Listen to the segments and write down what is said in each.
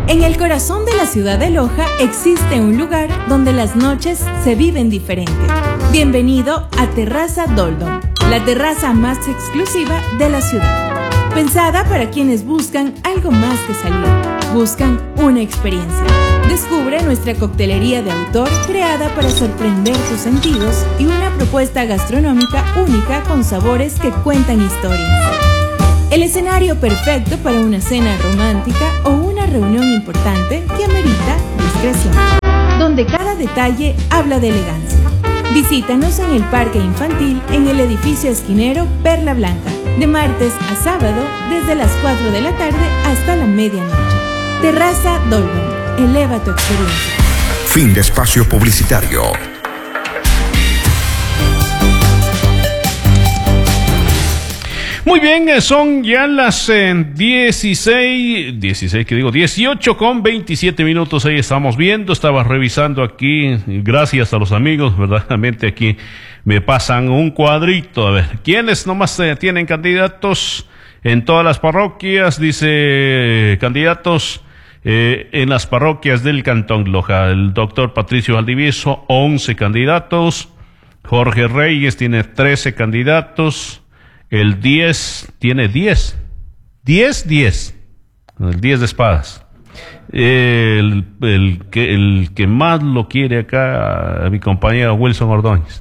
En el corazón de la ciudad de Loja existe un lugar donde las noches se viven diferente. Bienvenido a Terraza Doldom, la terraza más exclusiva de la ciudad. Pensada para quienes buscan algo más que salir, buscan una experiencia. Descubre nuestra coctelería de autor creada para sorprender tus sentidos y una propuesta gastronómica única con sabores que cuentan historias. El escenario perfecto para una cena romántica o una reunión importante que amerita discreción, donde cada detalle habla de elegancia. Visítanos en el Parque Infantil en el edificio esquinero Perla Blanca, de martes a sábado desde las 4 de la tarde hasta la medianoche. Terraza Doldom, eleva tu experiencia. Fin de espacio publicitario. Muy bien, son ya las 18:27 minutos. Ahí estamos viendo, estaba revisando aquí, gracias a los amigos, verdaderamente aquí me pasan un cuadrito. A ver, ¿quiénes nomás tienen candidatos en todas las parroquias? Dice candidatos en las parroquias del Cantón Loja. El doctor Patricio Valdivieso, 11 candidatos. Jorge Reyes tiene 13 candidatos. El 10 tiene 10. 10. El 10 de espadas. El que más lo quiere acá, a mi compañero Wilson Ordóñez.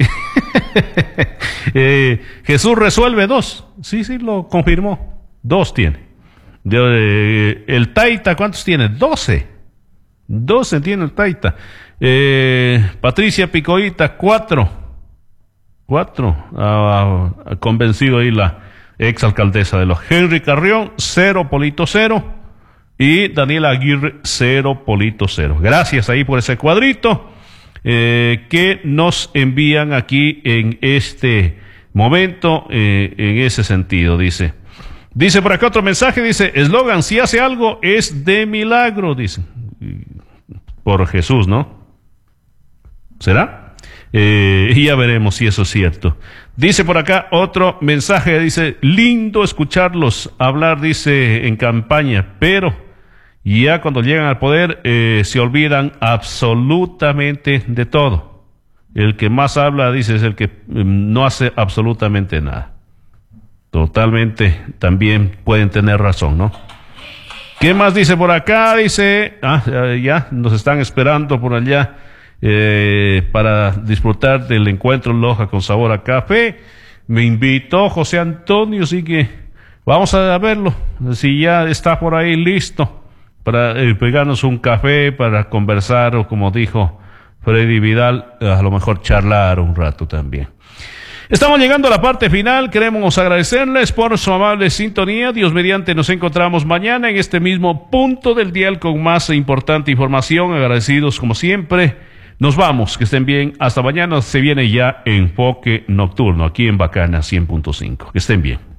Jesús resuelve 2. Sí, lo confirmó. 2 tiene. El Taita, ¿cuántos tiene? 12. 12 tiene el Taita. Patricia Picoita, 4. Ha convencido ahí la exalcaldesa de Loja. Henry Carrión, 0, Polito 0. Y Daniela Aguirre, 0, Polito 0. Gracias ahí por ese cuadrito que nos envían aquí en este momento, en ese sentido, dice por acá otro mensaje, dice, eslogan, si hace algo es de milagro, dice, por Jesús, ¿no? ¿Será? Y ya veremos si eso es cierto. Dice por acá otro mensaje, dice, lindo escucharlos hablar, dice, en campaña, pero ya cuando llegan al poder se olvidan absolutamente de todo. El que más habla, dice, es el que no hace absolutamente nada. Totalmente, también pueden tener razón, ¿no? ¿Qué más dice por acá? Dice, ya nos están esperando por allá para disfrutar del encuentro Loja con sabor a café. Me invitó José Antonio, así que vamos a verlo, si ya está por ahí listo para pegarnos un café, para conversar, o como dijo Freddy Vidal, a lo mejor charlar un rato también. Estamos llegando a la parte final. Queremos agradecerles por su amable sintonía. Dios mediante, nos encontramos mañana en este mismo punto del dial con más importante información. Agradecidos como siempre. Nos vamos, que estén bien. Hasta mañana. Se viene ya Enfoque Nocturno aquí en Bacana 100.5. Que estén bien.